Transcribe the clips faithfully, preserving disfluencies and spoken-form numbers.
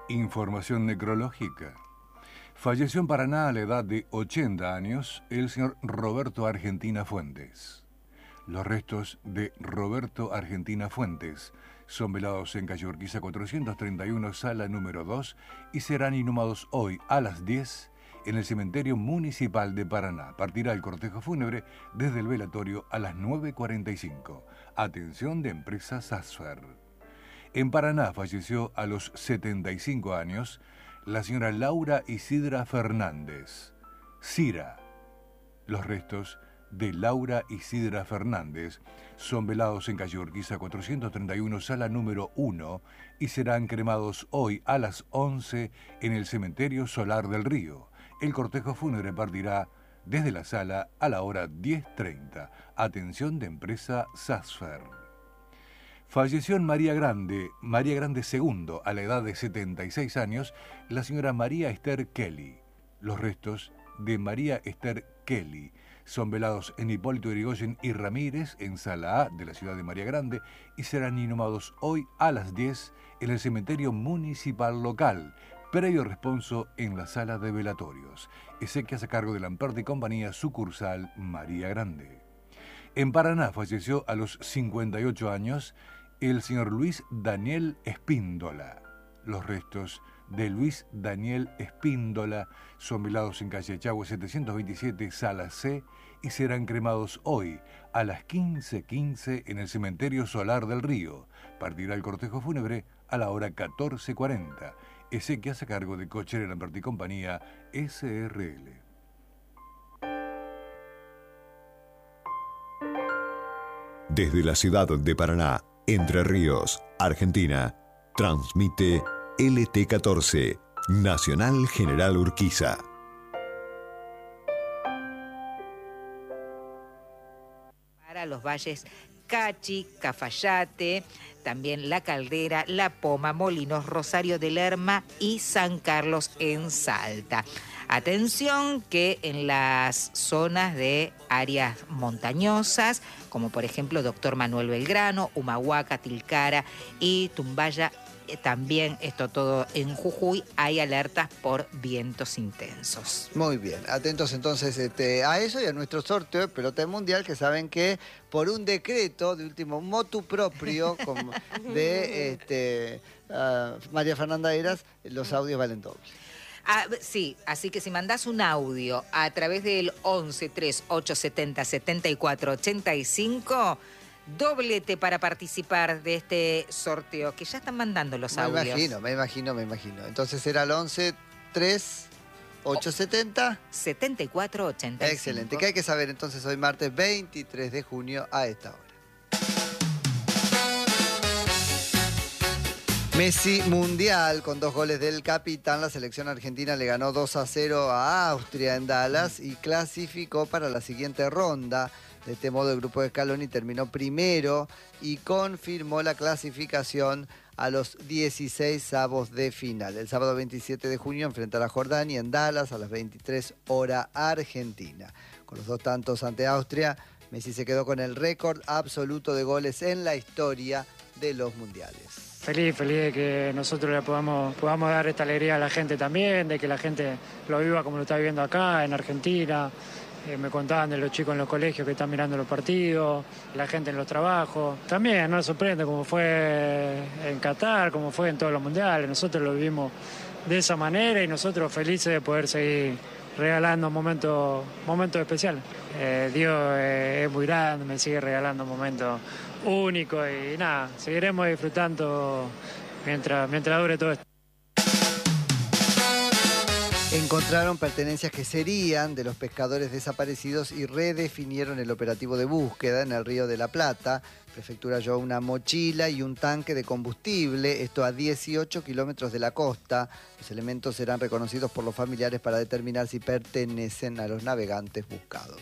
Información necrológica. Falleció en Paraná a la edad de ochenta años el señor Roberto Argentina Fuentes. Los restos de Roberto Argentina Fuentes son velados en calle Urquiza cuatrocientos treinta y uno, sala número dos, y serán inhumados hoy a las diez en el cementerio municipal de Paraná. Partirá el cortejo fúnebre desde el velatorio a las nueve cuarenta y cinco. Atención de empresa Sasfer. En Paraná falleció a los setenta y cinco años la señora Laura Isidra Fernández. Cira. Los restos de Laura Isidra Fernández son velados en calle Urquiza cuatrocientos treinta y uno, sala número uno, y serán cremados hoy a las once en el cementerio Solar del Río. El cortejo fúnebre partirá desde la sala a la hora diez treinta. Atención de empresa Sasfer. Falleció en María Grande, María Grande segundo, a la edad de setenta y seis años, la señora María Esther Kelly. Los restos de María Esther Kelly son velados en Hipólito Yrigoyen y Ramírez, en Sala A de la ciudad de María Grande, y serán inhumados hoy a las diez en el cementerio municipal local, previo responso en la sala de velatorios. Exequias a cargo de Lamperti y Compañía, sucursal María Grande. En Paraná falleció a los cincuenta y ocho años el señor Luis Daniel Espíndola. Los restos de Luis Daniel Espíndola son velados en calle Echagüe setecientos veintisiete, sala C, y serán cremados hoy a las quince quince en el cementerio Solar del Río. Partirá el cortejo fúnebre a la hora catorce cuarenta. Exequias a cargo de Cochera Lamperti y Compañía, S R L. Desde la ciudad de Paraná, Entre Ríos, Argentina, transmite L T catorce, Nacional General Urquiza. Para los valles Cachi, Cafayate, también La Caldera, La Poma, Molinos, Rosario de Lerma y San Carlos en Salta. Atención que en las zonas de áreas montañosas, como por ejemplo Doctor Manuel Belgrano, Humahuaca, Tilcara y Tumbaya, también esto todo en Jujuy, hay alertas por vientos intensos. Muy bien, atentos entonces este, a eso y a nuestro sorteo de pelota mundial, que saben que por un decreto de último motu propio como de este, uh, María Fernanda Heras, los audios valen doble. Ah, sí, así que si mandás un audio a través del once tres ocho setenta setenta y cuatro ochenta y cinco, doblete para participar de este sorteo, que ya están mandando los me audios. Me imagino, me imagino, me imagino. Entonces era el once tres ocho setenta setenta y cuatro ochenta y cinco. Excelente. ¿Qué hay que saber entonces hoy martes veintitrés de junio a esta hora? Messi mundial con dos goles del capitán. La selección argentina le ganó dos a cero a Austria en Dallas y clasificó para la siguiente ronda. De este modo el grupo de Scaloni terminó primero y confirmó la clasificación a los dieciséis avos de final. El sábado veintisiete de junio enfrentará a Jordania en Dallas a las veintitrés hora Argentina. Con los dos tantos ante Austria, Messi se quedó con el récord absoluto de goles en la historia de los mundiales. Feliz, feliz de que nosotros le podamos, podamos dar esta alegría a la gente también, de que la gente lo viva como lo está viviendo acá, en Argentina. Eh, me contaban de los chicos en los colegios que están mirando los partidos, la gente en los trabajos. También nos sorprende como fue en Qatar, como fue en todos los mundiales. Nosotros lo vivimos de esa manera y nosotros felices de poder seguir regalando momentos, momentos especiales. Eh, Dios eh, es muy grande, me sigue regalando momentos únicos y nada, seguiremos disfrutando mientras, mientras dure todo esto. Encontraron pertenencias que serían de los pescadores desaparecidos y redefinieron el operativo de búsqueda en el Río de la Plata. Prefectura halló una mochila y un tanque de combustible, esto a dieciocho kilómetros de la costa. Los elementos serán reconocidos por los familiares para determinar si pertenecen a los navegantes buscados.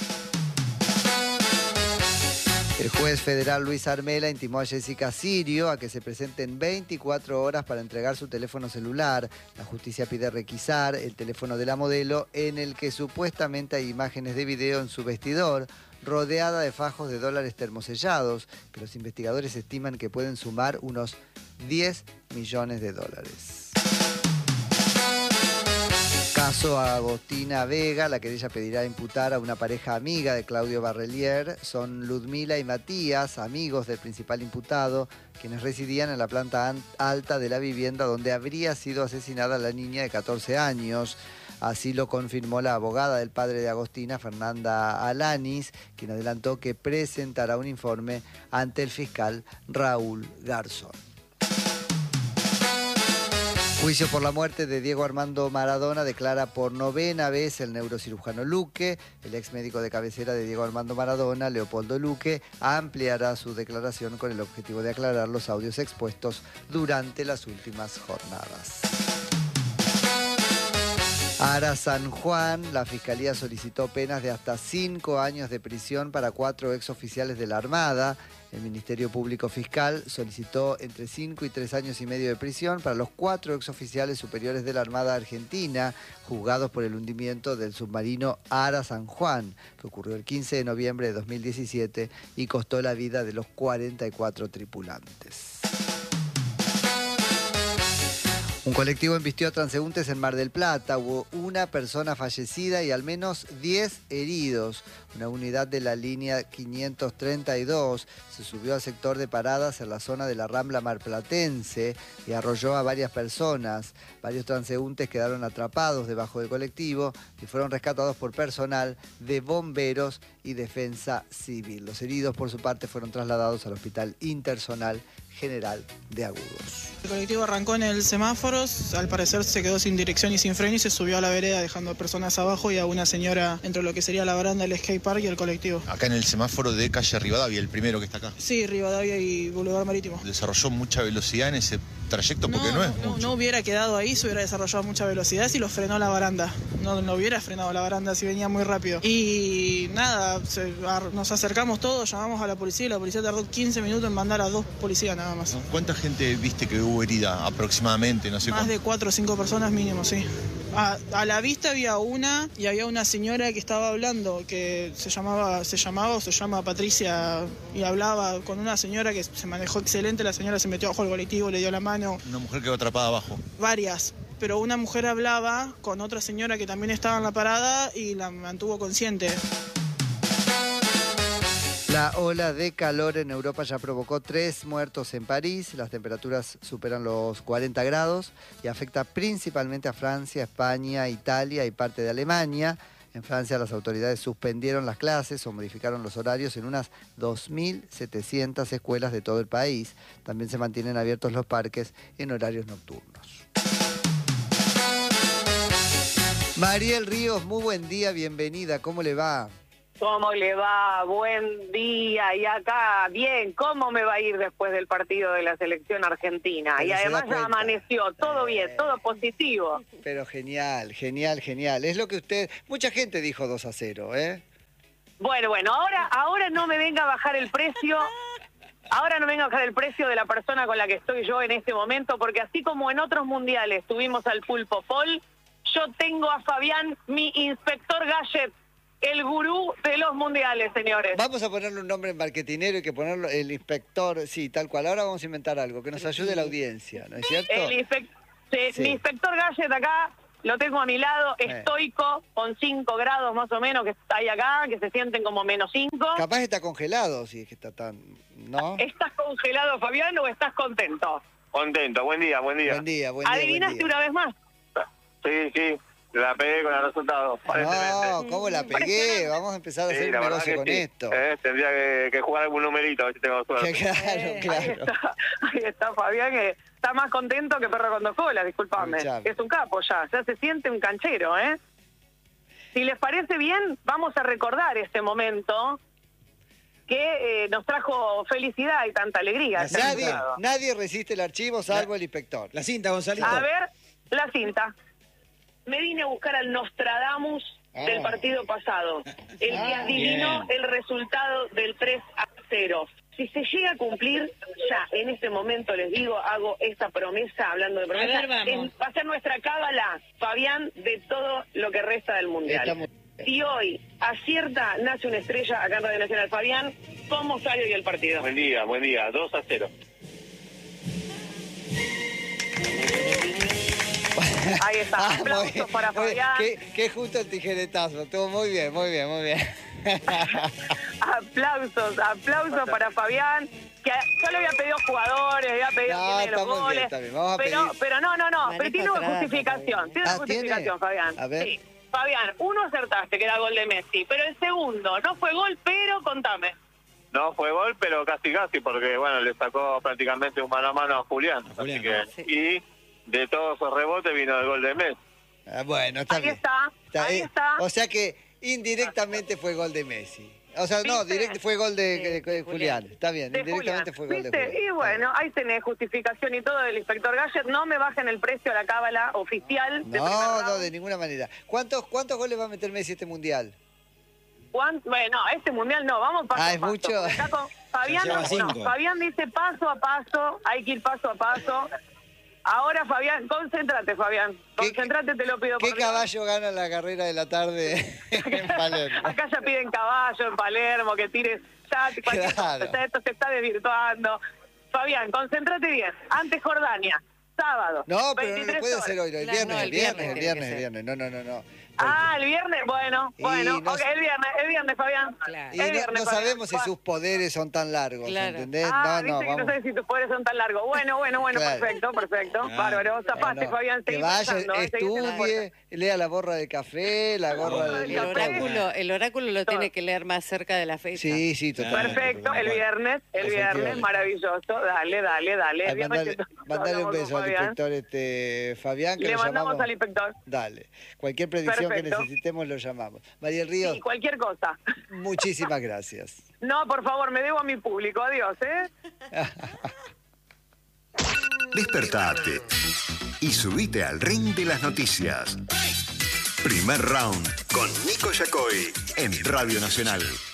El juez federal Luis Armela intimó a Jessica Sirio a que se presente en veinticuatro horas para entregar su teléfono celular. La justicia pide requisar el teléfono de la modelo, en el que supuestamente hay imágenes de video en su vestidor, rodeada de fajos de dólares termosellados, que los investigadores estiman que pueden sumar unos diez millones de dólares. Caso a Agostina Vega, la querella pedirá imputar a una pareja amiga de Claudio Barrelier. Son Ludmila y Matías, amigos del principal imputado, quienes residían en la planta alta de la vivienda donde habría sido asesinada la niña de catorce años. Así lo confirmó la abogada del padre de Agostina, Fernanda Alanis, quien adelantó que presentará un informe ante el fiscal Raúl Garzón. Juicio por la muerte de Diego Armando Maradona declara por novena vez el neurocirujano Luque. El ex médico de cabecera de Diego Armando Maradona, Leopoldo Luque, ampliará su declaración con el objetivo de aclarar los audios expuestos durante las últimas jornadas. Ara San Juan, la Fiscalía solicitó penas de hasta cinco años de prisión para cuatro exoficiales de la Armada. El Ministerio Público Fiscal solicitó entre cinco y tres años y medio de prisión para los cuatro exoficiales superiores de la Armada Argentina, juzgados por el hundimiento del submarino Ara San Juan, que ocurrió el quince de noviembre de dos mil diecisiete y costó la vida de los cuarenta y cuatro tripulantes. Un colectivo embistió a transeúntes en Mar del Plata. Hubo una persona fallecida y al menos diez heridos. Una unidad de la línea quinientos treinta y dos se subió al sector de paradas en la zona de la Rambla marplatense y arrolló a varias personas. Varios transeúntes quedaron atrapados debajo del colectivo y fueron rescatados por personal de bomberos y defensa civil. Los heridos, por su parte, fueron trasladados al Hospital Interzonal General de Agudos. El colectivo arrancó en el semáforo, al parecer se quedó sin dirección y sin freno y se subió a la vereda dejando a personas abajo y a una señora entre lo que sería la baranda del skate park y el colectivo. Acá en el semáforo de calle Rivadavia, el primero que está acá. Sí, Rivadavia y Boulevard Marítimo. ¿Desarrolló mucha velocidad en ese trayecto? Porque no, no es no, mucho. No hubiera quedado ahí, se hubiera desarrollado mucha velocidad si lo frenó la baranda. No, no hubiera frenado la baranda si venía muy rápido. Y nada, se, a, nos acercamos todos, llamamos a la policía y la policía tardó quince minutos en mandar a dos policías nada más. ¿Cuánta gente viste que hubo herida aproximadamente? No sé. Más cuánto. de cuatro o cinco personas mínimo, sí. A, a la vista había una y había una señora que estaba hablando, que se llamaba, se llamaba o se llama Patricia, y hablaba con una señora que se manejó excelente. La señora se metió bajo el colectivo, le dio la mano. Una mujer quedó atrapada abajo. Varias, pero una mujer hablaba con otra señora que también estaba en la parada y la mantuvo consciente. La ola de calor en Europa ya provocó tres muertos en París. Las temperaturas superan los cuarenta grados y afecta principalmente a Francia, España, Italia y parte de Alemania. En Francia las autoridades suspendieron las clases o modificaron los horarios en unas dos mil setecientas escuelas de todo el país. También se mantienen abiertos los parques en horarios nocturnos. Mariel Ríos, muy buen día, bienvenida. ¿Cómo le va? ¿Cómo le va? Buen día. Y acá, bien, ¿cómo me va a ir después del partido de la selección argentina? Pero y además ya amaneció, todo eh, bien, todo positivo. Pero genial, genial, genial. Es lo que usted... Mucha gente dijo dos a cero, ¿eh? Bueno, bueno, ahora, ahora no me venga a bajar el precio... Ahora no venga a bajar el precio de la persona con la que estoy yo en este momento, porque así como en otros mundiales tuvimos al Pulpo Paul, yo tengo a Fabián, mi inspector Gadget, el gurú de los mundiales, señores. Vamos a ponerle un nombre en marketinero y que ponerlo el inspector, sí, tal cual. Ahora vamos a inventar algo que nos ayude la audiencia, ¿no es cierto? El inspec sí, Sí. Mi inspector Gadget acá, lo tengo a mi lado, Eh. estoico, con cinco grados más o menos que está ahí acá, que se sienten como menos cinco. Capaz está congelado, si es que está tan... ¿No? ¿Estás congelado, Fabián, o estás contento? Contento, buen día, buen día. Buen día, buen día, ¿Adivinaste buen día. una vez más? Sí, sí, la pegué con el resultado, aparentemente. No, ¿cómo la pegué? Vamos a empezar a Sí, hacer un la verdad negocio que con sí. esto. Eh, tendría que, que jugar algún numerito, a ver si tengo suerte. Claro, Ahí claro. está, ahí está Fabián, que está más contento que perro con dos colas, discúlpame. Escuchame. Es un capo ya, ya se siente un canchero, ¿eh? Si les parece bien, vamos a recordar este momento que eh, nos trajo felicidad y tanta alegría. este Nadie, resultado. nadie resiste el archivo salvo el inspector. La cinta, Gonzalito. A ver, la cinta. Me vine a buscar al Nostradamus Ah. del partido pasado, el que Ah, adivinó el resultado del tres a cero. Si se llega a cumplir, ya en este momento les digo, hago esta promesa, hablando de promesa, ver, vamos. es- va a ser nuestra cábala, Fabián, de todo lo que resta del Mundial. Estamos- Si hoy acierta, nace una estrella acá en Radio Nacional. Fabián, ¿cómo sale hoy el partido? Buen día, buen día, dos a cero. Ahí está, Ah, muy aplausos bien, para muy bien. Fabián. Qué, qué justo el tijeretazo. Estuvo muy bien, muy bien, muy bien. Aplausos, aplausos para Fabián. Que yo le había pedido jugadores, le había pedido No, quién de los está muy bien, goles. está bien. Vamos a pero, pedir- pero no, no, no. Manejo pero tiene una trato, justificación. Tiene Ah, una ¿tiene? justificación, Fabián. A ver. Sí. Fabián, uno acertaste, que era gol de Messi. Pero el segundo no fue gol, pero contame. No fue gol, pero casi casi, porque bueno, le sacó prácticamente un mano a mano a Julián. Julián, así que, ¿no? Sí. Y de todos esos rebotes vino el gol de Messi. Ah, bueno, está Ahí bien. está, ahí eh, está. O sea que indirectamente fue gol de Messi. O sea, no, ¿Viste? directo fue gol de, Sí, de- de de Julián. Julián. Está bien, De indirectamente Julián. fue gol de ¿Viste? Julián. Y bueno, ahí tenés justificación y todo del inspector Gallet. No me bajen el precio a la cábala oficial de primer No, round. no, de ninguna manera. ¿Cuántos, ¿Cuántos goles va a meter Messi este mundial? ¿Cuán- Bueno, este mundial no, vamos paso Ah, a ¿es paso. mucho? Acá con Fabián, Lleva no, cinco. Fabián dice paso a paso, hay que ir paso a paso. Ahora, Fabián, concéntrate, Fabián. ¿Qué- Concéntrate, te lo pido ¿Qué por Dios. caballo gana la carrera de la tarde en Palermo? Acá ya piden caballo en Palermo, que tires ya, cualquier Claro. cosa, esto se está desvirtuando. Fabián, concéntrate bien. Antes Jordania, sábado. No, pero no veintitrés lo puede horas. ser hoy, el Claro, viernes, no, el el viernes, viernes el tiene viernes, que el ser. viernes. No, no, no, no. Ah, el viernes, bueno, Y bueno, no ok, sé- el viernes, el viernes, Fabián. Claro. Y El no, viernes, no Fabián. sabemos si sus poderes son tan largos, Claro. ¿entendés? Ah, no, no, dice que no vamos. sé si tus poderes son tan largos. Bueno, bueno, bueno, Claro. perfecto, perfecto. Ah. Bárbaro, zapaste, No, no. Fabián, Que seguí vaya, pensando, eh, seguí en la puerta. estudie, lea la borra del café, la gorra El del... El café. oráculo, el oráculo lo Todo. tiene que leer más cerca de la fecha. Sí, sí, totalmente. Perfecto, el viernes, el viernes, Efectivamente. maravilloso. Dale, dale, dale. Ay, Bien, mandale, noche, mandale un hablamos con beso al Fabián. inspector este, Fabián, que Le lo mandamos llamamos. al inspector. Dale. Cualquier predicción Perfecto. que necesitemos lo llamamos. Mariel Ríos, Sí, cualquier cosa. muchísimas gracias. No, por favor, me debo a mi público. Adiós, ¿eh? Despertate y subite al ring de las noticias. Primer round con Nico Yacoy en Radio Nacional.